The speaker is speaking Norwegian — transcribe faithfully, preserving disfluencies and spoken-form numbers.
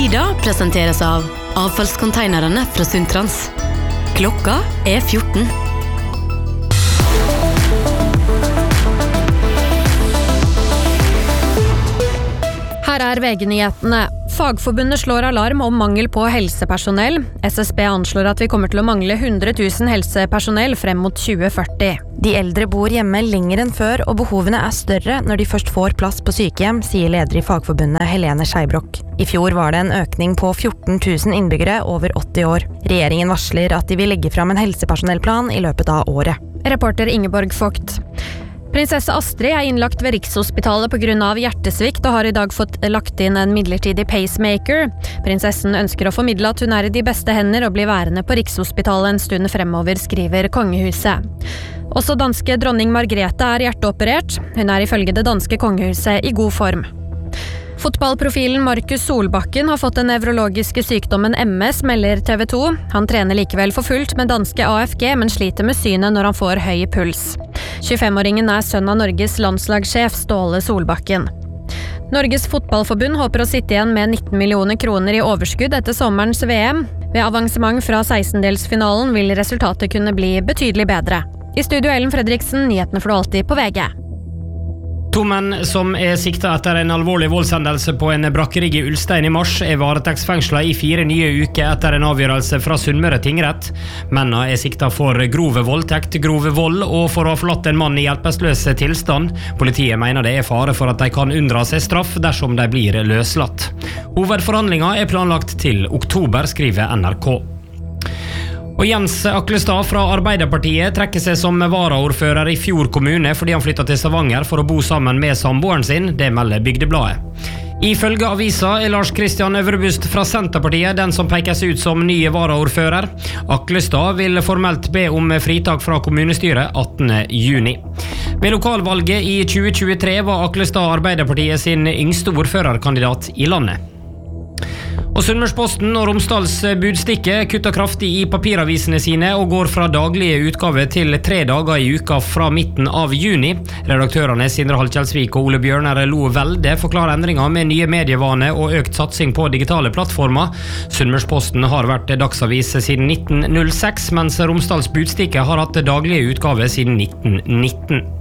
Ida presenteres av avfallskonteinerne fra Sundtrans. Klokka er fjorten. Her er V G-nyhetene. Fagforbundet slår alarm om mangel på helsepersonell. S S B anslår at vi kommer til å mangle hundre tusen helsepersonell frem mot tjue førti. De eldre bor hjemme lenger enn før, og behovene er større når de først får plass på sykehjem, sier leder i Fagforbundet Helene Skeibrok. I fjor var det en økning på fjorten tusen innbyggere over åtti år. Regjeringen varsler at de vil legge fram en helsepersonellplan i løpet av året. Reporter Ingeborg Vogt. Prinsesse Astrid er innlagt ved Rikshospitalet på grunn av hjertesvikt og har i dag fått lagt inn en midlertidig pacemaker. Prinsessen ønsker å formidle at hun er i de beste hender og blir værende på Rikshospitalet en stund fremover, skriver kongehuset. Også danske dronning Margrethe er hjerteoperert. Hun er ifølge det danske kongehuset i god form. Fotballprofilen Markus Solbakken har fått den nevrologiske sykdommen M S, melder T V to. Han trener likevel for fullt med danske A F G, men sliter med synet når han får høy puls. tjuefem-åringen er sønn av Norges landslagssjef Ståle Solbakken. Norges fotballforbund håper å sitte igjen med nitten millioner kroner i overskudd etter sommerens V M. Ved avansement fra sekstendelsfinalen vil resultatet kunne bli betydelig bedre. I studio Ellen Fredriksen, nyhetene får du alltid på V G. To menn som er siktet etter en alvorlig voldshendelse på en brakkerigg i Ulstein i mars er varetektsfengslet i fire nye uker etter en avgjørelse fra Sunnmøre tingrett. Mennene er siktet for grove voldtekt, grove vold og for å ha forlatt en mann i hjelpeløs tilstand. Politiet mener det er fare for at de kan unndra seg straff dersom de blir løslatt. Hovedforhandlingen er planlagt til oktober, skriver N R K. Og Jens Aklestad fra Arbeiderpartiet trekker seg som varaordfører i Fjord kommune fordi han flyttet til Stavanger for å bo sammen med samboeren sin, det melder Bygdebladet. Ifølge avisa er Lars Kristian Øvrebust fra Senterpartiet den som pekes ut som nye varaordfører. Aklestad vil formelt be om fritak fra kommunestyret attende juni. Ved lokalvalget i tjue tjuetre var Aklestad Arbeiderpartiet sin yngste ordførerkandidat i landet. Og Sunnmørsposten og Romsdals Budstikke kutter kraftig i papiravisene sine og går fra daglige utgave til tre dager i uka fra midten av juni. Redaktørene Sindre Halkjelsvik og Ole Bjørner Lo Velde forklarer endringer med nye medievane og økt satsing på digitale plattformer. Sunnmørsposten har vært dagsavis siden nitten null seks, mens Romsdals Budstikke har hatt daglige utgave siden nitten nitten.